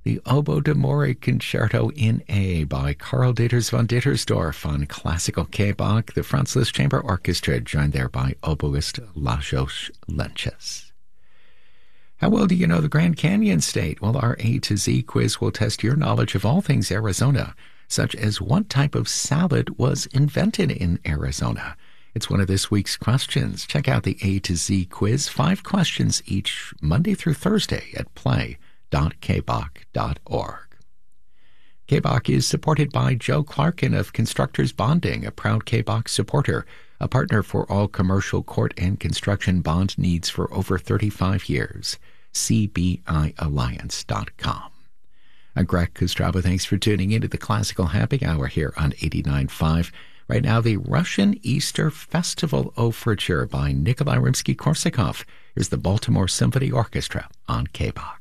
the Oboe d'Amore Concerto in A by Karl Dieters von Dittersdorf on Classical K-Bach, the Franz Liszt Chamber Orchestra, joined there by oboist Lajos Lenches. How well do you know the Grand Canyon State? Well, our A to Z quiz will test your knowledge of all things Arizona, such as what type of salad was invented in Arizona. It's one of this week's questions. Check out the A to Z quiz, 5 questions each, Monday through Thursday at play.kbach.org. K-Bach is supported by Joe Clarkin of Constructors Bonding, a proud K-Bach supporter, a partner for all commercial court and construction bond needs for over 35 years. CBIAlliance.com. I'm Greg Kostrava. Thanks for tuning into the Classical Happy Hour here on 89.5. Right now, the Russian Easter Festival Overture by Nikolai Rimsky-Korsakov. Here's the Baltimore Symphony Orchestra on K-Bach.